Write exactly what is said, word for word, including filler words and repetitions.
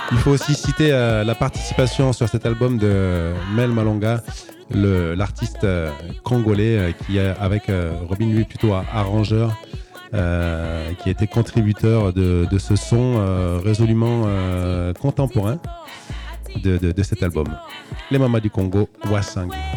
Il faut aussi citer euh, la participation sur cet album de Mel Malonga, le, l'artiste euh, congolais euh, qui est avec euh, Robin lui plutôt arrangeur, euh, qui a été contributeur de, de ce son euh, résolument euh, contemporain de, de, de cet album. Les Mamas du Congo, Wassangi.